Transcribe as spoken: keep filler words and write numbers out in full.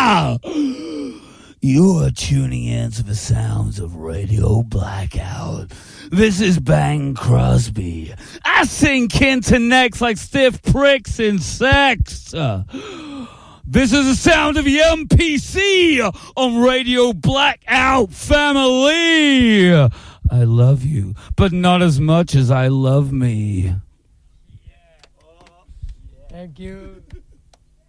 You are tuning in to the sounds of Radio Blackout. This is Bang Crosby. I sing Kenton next like stiff pricks in sex. Uh, this is the sound of the M P C on Radio Blackout family. I love you, but not as much as I love me. Thank you.